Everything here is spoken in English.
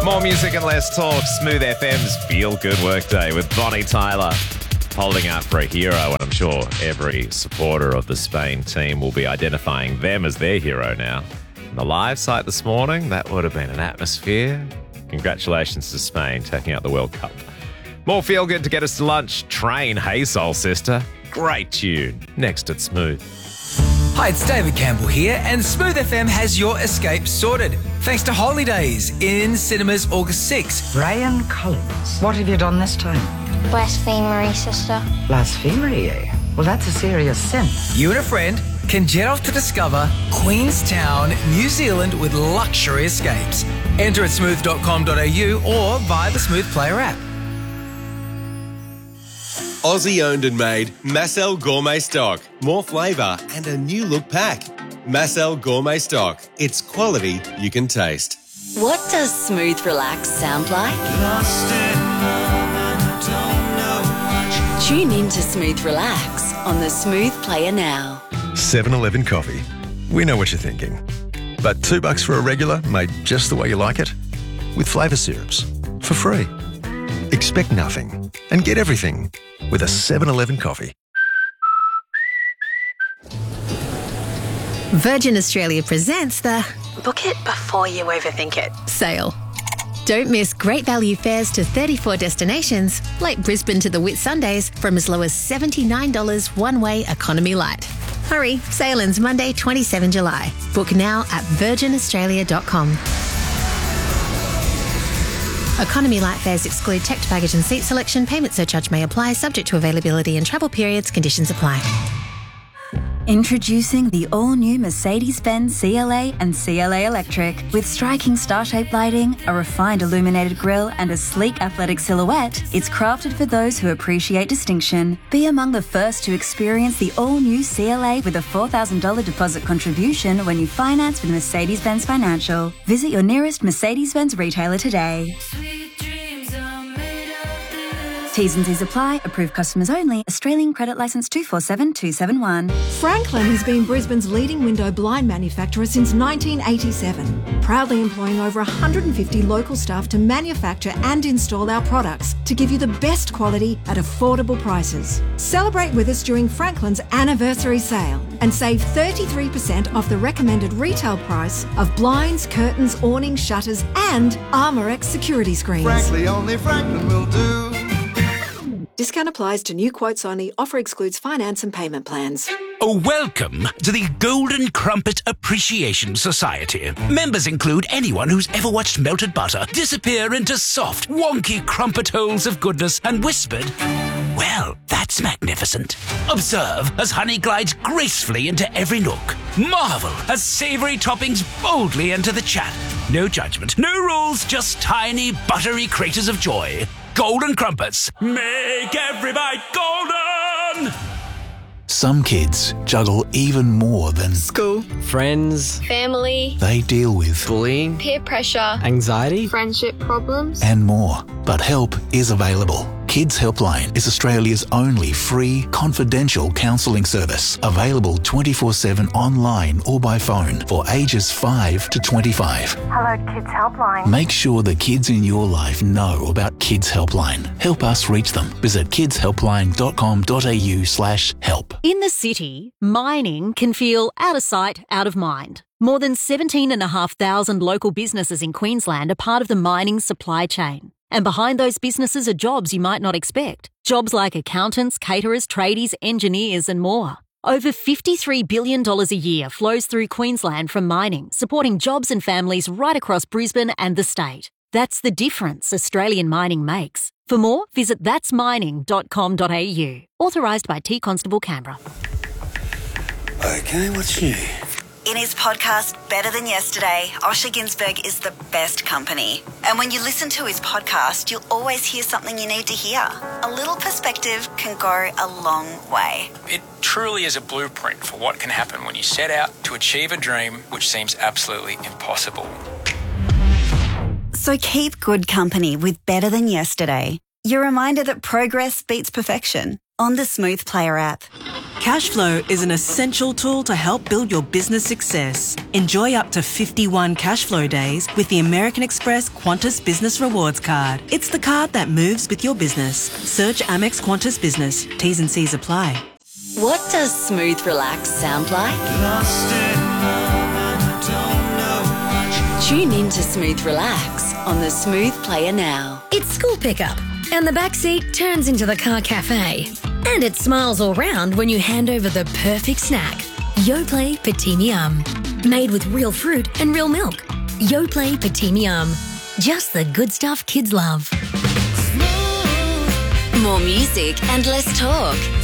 More music and less talk. Smooth FM's Feel Good Workday with Bonnie Tyler holding out for a hero. And I'm sure every supporter of the Spain team will be identifying them as their hero now. In the live site this morning, that would have been an atmosphere. Congratulations to Spain taking out the World Cup. More Feel Good to get us to lunch. Train, Hey Soul Sister. Great tune. Next at Smooth. Hi, it's David Campbell here, and Smooth FM has your escape sorted. Thanks to Holidays in cinemas August 6th. Brian Collins, what have you done this time? Blasphemery, sister. Blasphemy, eh? Well, that's a serious sin. You and a friend can jet off to discover Queenstown, New Zealand with luxury escapes. Enter at smooth.com.au or via the Smooth Player app. Aussie owned and made Marcel Gourmet Stock. More flavour and a new look pack. Marcel Gourmet Stock. It's quality you can taste. What does Smooth Relax sound like? Tune in to Smooth Relax on the Smooth Player now. 7-Eleven coffee. We know what you're thinking. But $2 for a regular made just the way you like it? With flavour syrups. For free. Expect nothing and get everything with a 7-Eleven coffee. Virgin Australia presents the Book it before you overthink it sale. Don't miss great value fares to 34 destinations, like Brisbane to the Whitsundays, from as low as $79 one-way economy light. Hurry, sale ends Monday, 27 July. Book now at virginaustralia.com. Economy light fares exclude checked baggage and seat selection. Payment surcharge may apply, subject to availability and travel periods. Conditions apply. Introducing the all-new Mercedes-Benz CLA and CLA Electric. With striking star-shaped lighting, a refined illuminated grille and a sleek athletic silhouette, it's crafted for those who appreciate distinction. Be among the first to experience the all-new CLA with a $4,000 deposit contribution when you finance with Mercedes-Benz Financial. Visit your nearest Mercedes-Benz retailer today. T's and C's apply. Approved customers only. Australian credit licence 247271. Franklin has been Brisbane's leading window blind manufacturer since 1987, proudly employing over 150 local staff to manufacture and install our products to give you the best quality at affordable prices. Celebrate with us during Franklin's anniversary sale and save 33% off the recommended retail price of blinds, curtains, awnings, shutters and Armorex security screens. Frankly, only Franklin will do. Discount applies to new quotes only. Offer excludes finance and payment plans. Welcome to the Golden Crumpet Appreciation Society. Members include anyone who's ever watched melted butter disappear into soft, wonky crumpet holes of goodness and whispered, "Well, that's magnificent." Observe as honey glides gracefully into every nook. Marvel as savoury toppings boldly enter the chat. No judgment, no rules, just tiny, buttery craters of joy. Golden Crumpets. Make every bite golden! Some kids juggle even more than school, friends, family. They deal with bullying, peer pressure, anxiety, friendship problems, and more. But help is available. Kids Helpline is Australia's only free, confidential counselling service, available 24/7 online or by phone for ages 5 to 25. Hello, Kids Helpline. Make sure the kids in your life know about Kids Helpline. Help us reach them. Visit kidshelpline.com.au/help. In the city, mining can feel out of sight, out of mind. More than 17,500 local businesses in Queensland are part of the mining supply chain. And behind those businesses are jobs you might not expect. Jobs like accountants, caterers, tradies, engineers and more. Over $53 billion a year flows through Queensland from mining, supporting jobs and families right across Brisbane and the state. That's the difference Australian mining makes. For more, visit that'smining.com.au. Authorised by T Constable Canberra. Okay, what's new? In his podcast, Better Than Yesterday, Osher Ginsberg is the best company. And when you listen to his podcast, you'll always hear something you need to hear. A little perspective can go a long way. It truly is a blueprint for what can happen when you set out to achieve a dream which seems absolutely impossible. So keep good company with Better Than Yesterday. Your reminder that progress beats perfection on the Smooth Player app. Cashflow is an essential tool to help build your business success. Enjoy up to 51 Cashflow days with the American Express Qantas Business Rewards Card. It's the card that moves with your business. Search Amex Qantas Business. T's and C's apply. What does smooth relax sound like? Tune in to Smooth Relax on the Smooth Player now. It's school pickup, and the back seat turns into the car cafe. And it smiles all round when you hand over the perfect snack. Yoplait Petit Miam. Made with real fruit and real milk. Yoplait Petit Miam. Just the good stuff kids love. More music and less talk.